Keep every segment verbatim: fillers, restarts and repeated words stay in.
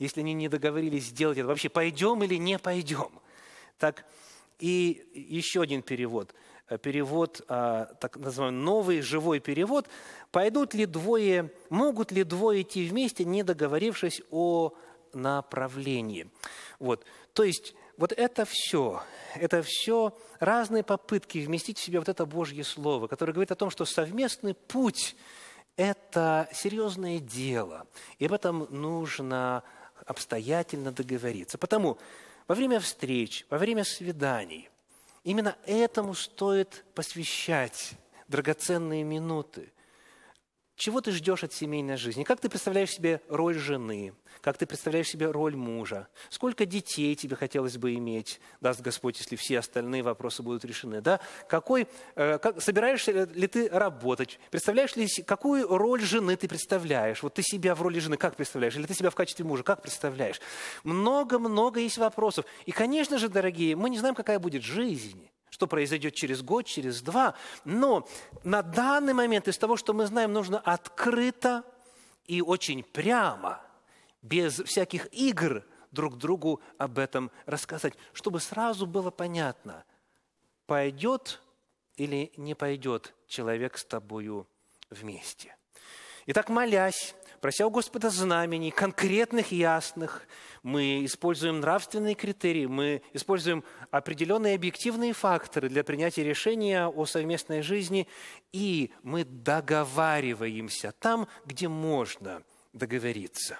если они не договорились сделать это, вообще пойдем или не пойдем. Так, и еще один перевод. Перевод, так называемый новый живой перевод. Пойдут ли двое, могут ли двое идти вместе, не договорившись о направлении? Вот. То есть вот это все, это все разные попытки вместить в себя вот это Божье Слово, которое говорит о том, что совместный путь – это серьезное дело, и об этом нужно обстоятельно договориться. Потому во время встреч, во время свиданий именно этому стоит посвящать драгоценные минуты. Чего ты ждешь от семейной жизни? Как ты представляешь себе роль жены? Как ты представляешь себе роль мужа? Сколько детей тебе хотелось бы иметь, даст Господь, если все остальные вопросы будут решены? Да? Какой, э, как, собираешься ли ты работать? Представляешь ли, какую роль жены ты представляешь? Вот ты себя в роли жены как представляешь? Или ты себя в качестве мужа как представляешь? Много-много есть вопросов. И, конечно же, дорогие, мы не знаем, какая будет жизнь. Что произойдет через год, через два. Но на данный момент из того, что мы знаем, нужно открыто и очень прямо, без всяких игр, друг другу об этом рассказать, чтобы сразу было понятно, пойдет или не пойдет человек с тобою вместе. Итак, молясь, прося у Господа знамений, конкретных, ясных, мы используем нравственные критерии, мы используем определенные объективные факторы для принятия решения о совместной жизни, и мы договариваемся там, где можно договориться.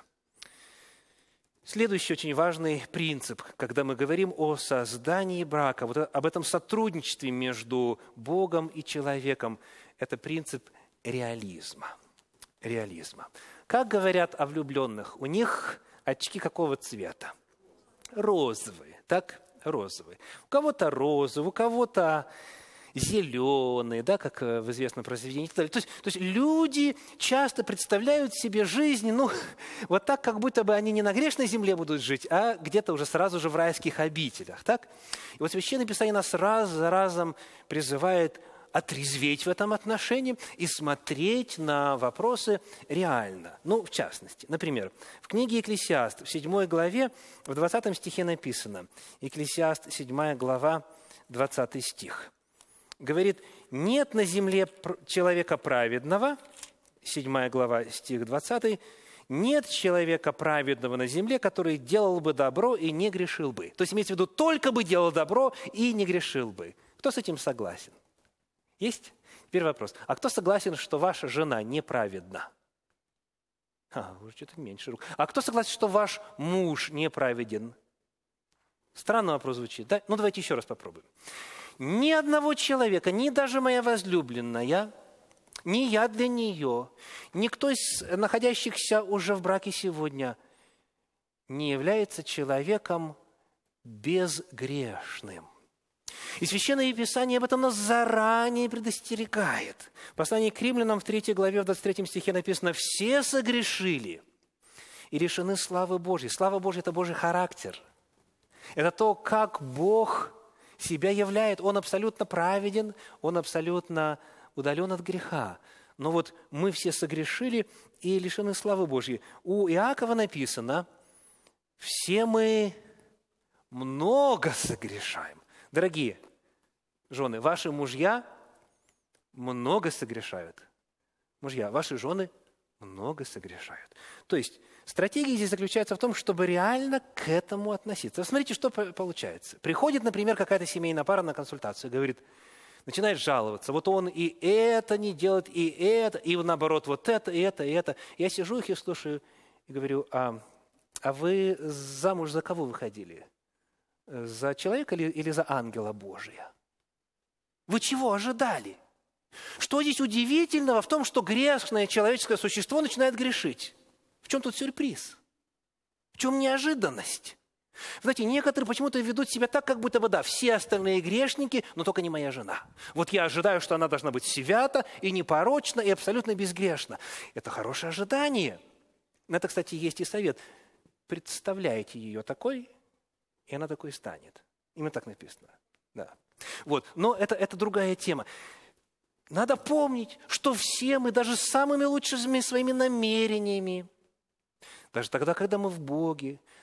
Следующий очень важный принцип, когда мы говорим о создании брака, вот об этом сотрудничестве между Богом и человеком, это принцип реализма. Реализма. Как говорят о влюбленных, у них очки какого цвета? Розовые, так? Розовые. У кого-то розовые, у кого-то зеленые, да, как в известном произведении. То есть, то есть люди часто представляют себе жизнь, ну, вот так, как будто бы они не на грешной земле будут жить, а где-то уже сразу же в райских обителях, так? И вот Священное Писание нас раз за разом призывает отрезветь в этом отношении и смотреть на вопросы реально. Ну, в частности, например, в книге «Екклесиаст» в седьмой главе, в двадцатом стихе написано, «Екклесиаст», седьмая глава, двадцатый стих, говорит, «Нет на земле человека праведного», седьмая глава, стих двадцатый, «Нет человека праведного на земле, который делал бы добро и не грешил бы». То есть имеется в виду, только бы делал добро и не грешил бы. Кто с этим согласен? Есть? Теперь вопрос. А кто согласен, что ваша жена неправедна? А, уже что-то меньше рук. А кто согласен, что ваш муж неправеден? Странный вопрос звучит, да? Ну, давайте еще раз попробуем. Ни одного человека, ни даже моя возлюбленная, ни я для нее, никто из находящихся уже в браке сегодня не является человеком безгрешным. И Священное Писание об этом нас заранее предостерегает. В послании к Римлянам в третьей главе, в двадцать третьем стихе написано, «Все согрешили и лишены славы Божьей». Слава Божья – это Божий характер. Это то, как Бог себя являет. Он абсолютно праведен, Он абсолютно удален от греха. Но вот мы все согрешили и лишены славы Божьей. У Иакова написано, «Все мы много согрешаем». Дорогие жены, ваши мужья много согрешают. Мужья, ваши жены много согрешают. То есть стратегия здесь заключается в том, чтобы реально к этому относиться. Смотрите, что получается. Приходит, например, какая-то семейная пара на консультацию, говорит, начинает жаловаться. Вот он и это не делает, и это, и наоборот, вот это, и это, и это. Я сижу их и слушаю, и говорю, а, а вы замуж за кого выходили? За человека или, или за ангела Божия? Вы чего ожидали? Что здесь удивительного в том, что грешное человеческое существо начинает грешить? В чем тут сюрприз? В чем неожиданность? Знаете, некоторые почему-то ведут себя так, как будто бы, да, все остальные грешники, но только не моя жена. Вот я ожидаю, что она должна быть свята и непорочна, и абсолютно безгрешна. Это хорошее ожидание. Это, кстати, есть и совет. Представляете ее такой, и она такой станет. Именно так написано. Да. Вот. Но это, это другая тема. Надо помнить, что все мы, даже с самыми лучшими своими намерениями, Даже тогда, когда мы в Боге,